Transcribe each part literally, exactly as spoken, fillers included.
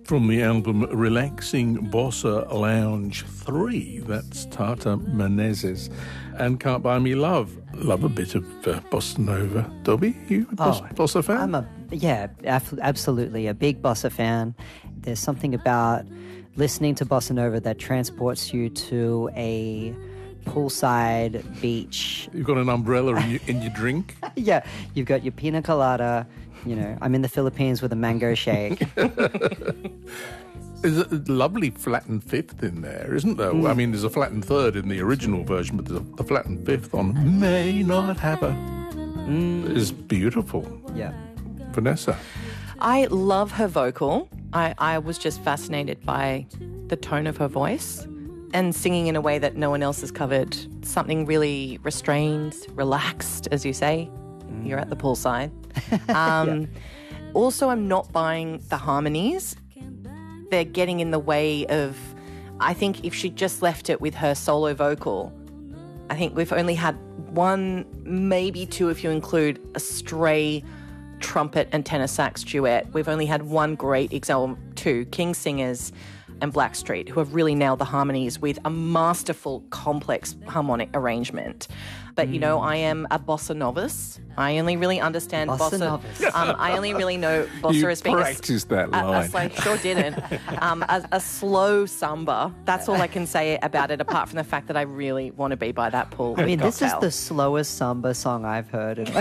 From the album Relaxing Bossa Lounge three, that's Tata Menezes, and Can't Buy Me Love. Love a bit of uh, bossa nova. Dobby, you a bossa, oh, bossa fan? I'm a, yeah, af- absolutely, a big bossa fan. There's something about listening to bossa nova that transports you to a poolside beach. You've got an umbrella in your, in your drink? Yeah, you've got your pina colada. You know, I'm in the Philippines with a mango shake. There's a lovely flattened fifth in there, isn't there? Mm. I mean, there's a flattened third in the original version, but there's a, a flattened fifth on May Not Happen. Mm. It's beautiful. Yeah. Vanessa? I love her vocal. I, I was just fascinated by the tone of her voice and singing in a way that no one else has covered. Something really restrained, relaxed, as you say. Mm. You're at the poolside. Um, yeah. Also, I'm not buying the harmonies. They're getting in the way of, I think if she just left it with her solo vocal, I think we've only had one, maybe two if you include a stray trumpet and tenor sax duet. We've only had one great example, two, King Singers and Blackstreet, who have really nailed the harmonies with a masterful, complex harmonic arrangement. But, you know, I am a bossa novice. I only really understand bossa. Bossa novice. Um, I only really know bossa you as being practiced a, that line. A, a, I sure didn't. Um, a, a slow samba. That's all I can say about it, apart from the fact that I really want to be by that pool. I mean, cocktail. This is the slowest samba song I've heard in,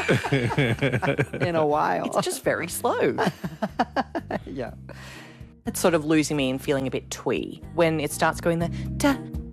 in a while. It's just very slow. Yeah. It's sort of losing me and feeling a bit twee when it starts going the da